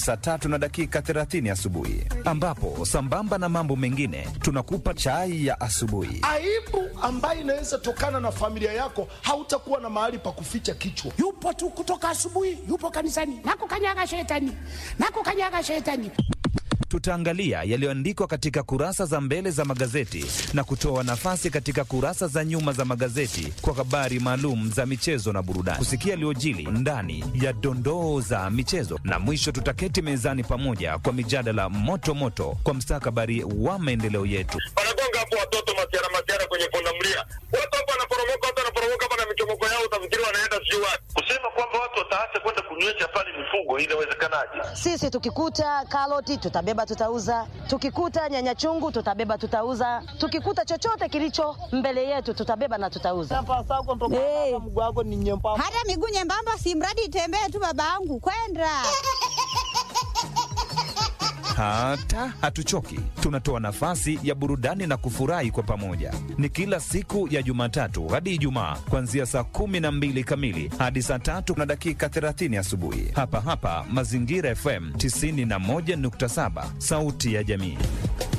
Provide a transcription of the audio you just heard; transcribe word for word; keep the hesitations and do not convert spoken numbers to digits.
saa tatu na dakika thelathini asubuhi, ambapo sambamba na mambo mengine tunakupa chai ya asubuhi. Aibu ambayo inaweza tokana na familia yako, hautakuwa na mahali pa kuficha kichwa. Yupo tu kutoka asubuhi, yupo kanisani, nakukanyaga shetani, nakukanyaga shetani. Tutaangalia yaliyoandikwa katika kurasa za mbele za magazeti na kutoa nafasi katika kurasa za nyuma za magazeti kwa habari maalum za michezo na burudani, kusikia yaliyojili ndani ya dondoo za michezo, na mwisho tutaketi mezani pamoja kwa mijadala moto moto kwa mstakabali wa maendeleo yetu. Wanagonga hapo watoto masiara masiara kwenye pundamilia. Watu hapo wanaporomoka, watu wanaporomoka hapa na michomoko yao, utafikiri wanaenda sijui wapi. Kusema kwamba watu wataacha kwenda kunywesha pale mifugo, inawezekanaje? Sisi tukikuta karoti tutabeba tutauza, tukikuta nyanya chungu tutabeba tutauza, tukikuta chochote kilicho mbele yetu tutabeba na tutauza. Hey. Hata miguu nyembamba si mradi itembee tu babangu kwenda. Hata hatuchoki, tunatoa nafasi ya burudani na kufurahi kwa pamoja. Ni kila siku ya Jumatatu hadi Ijumaa kuanzia saa kumi na mbili kamili hadi saa tatu na dakika thelathini asubuhi, hapa hapa Mazingira F M tisini na moja nukta saba, sauti ya jamii.